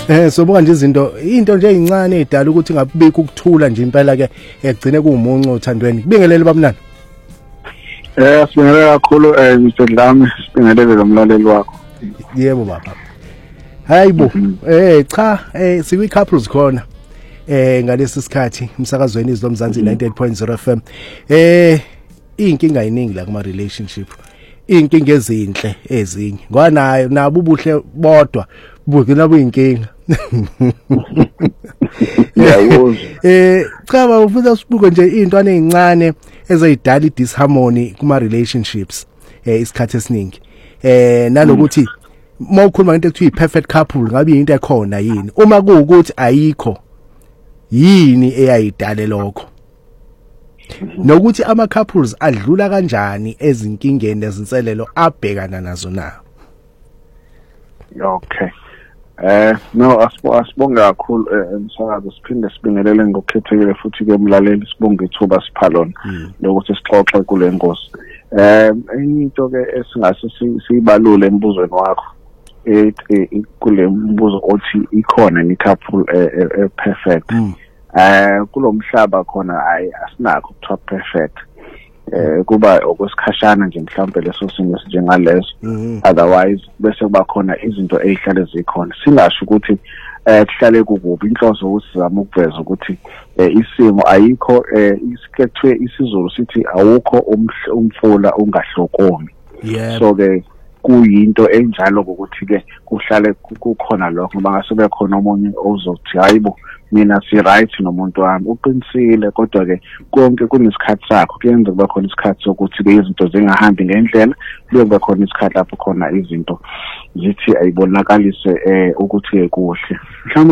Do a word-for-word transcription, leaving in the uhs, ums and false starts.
Eh sobuka nje izinto into nje ezincane edala ukuthi ngabibikho ukuthula nje impela ke egcine kuumuncu othandweni. Kubingelele babunani. Eh sibingelele kakhulu eh Mister Dlami, sibingelele lo mlaleli wakho. Yebo baba. Hayibo, eh cha eh sikwi couples khona. Eh ngalesi sikhathi umsakazweni izlo Mzansi ninety-eight point zero F M. Eh inkinga eyiningi la kuma relationship. Inkinga ezinhle ezinye. Ngoba nayo nabo ubuhle bodwa bugcina buyinkinga. Yawuzo. Eh cha baba ufuna sibuke nje intwana ezincane ezayidala idisharmony kuma relationships eh isikhathi esiningi. Eh nalokuthi mawukhuluma ngento ekuthiwa i-perfect couple ngabe into ekhona yini uma kuukuthi ayikho yini eyayidale lokho nokuthi ama couples adlula kanjani ezinkingeni ezinselelo abhekana nazo na. Okay. Eh no asibonga kakhulu emsakazo siphinde sibingelele ngokukhethekile futhi ke umlaleli sibonga ithuba siphalona lokuthi sixoxe kule ngosi. Eh enye into ke esingase siyibalule embuzweni wakho eh kule mbuzo othi ikhona ni couple eh perfect. Eh kulomhlaba khona ayi asinakho ukuthiwa perfect. Eh kuba okwesikhashana nje mhlawumbe leso simo njengaleso, otherwise bese kuba khona izinto ezihlale zikhona singasho ukuthi eh kuhlale kukubi inhloso ukuthi sizama ukuveza ukuthi isimo ayikho isikethwe isizulu sithi awukho umfula ungahlokomi. So ke kuyinto enjalo ukuthi ke kuhlale kukhona lokho bangase bekhona omunye ozothi hayibo mina si right nomuntu wami uqinisile kodwa ke konke kunesikhathi sakho kuyenza kuba khona isikhathi sokuthi ke izinto zingahambi ngendlela kuyoba khona isikhathi lapho khona izinto zithi ayibonakalise eh ukuthi kuhle.